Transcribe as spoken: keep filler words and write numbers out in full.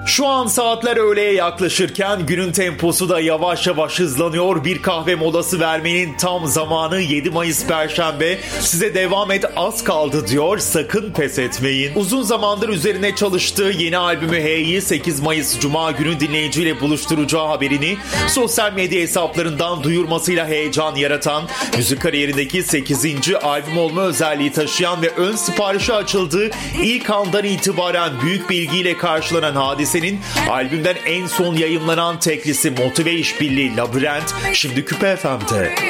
Şu an saatler öğleye yaklaşırken günün temposu da yavaş yavaş hızlanıyor. Bir kahve molası vermenin tam zamanı. Yedi Mayıs Perşembe. Size devam et, az kaldı diyor. Sakın pes etmeyin. Uzun zamandır üzerine çalıştığı yeni albümü Hey'i sekiz Mayıs Cuma günü dinleyiciyle buluşturacağı haberini sosyal medya hesaplarından duyurmasıyla heyecan yaratan, müzik kariyerindeki sekizinci albüm olma özelliği taşıyan ve ön siparişi açıldığı ilk andan itibaren büyük bir ilgiyle karşılanan Hadise'nin albümden en son yayımlanan teklisi Motive İşbirliği Labirent şimdi Küpe F M'de.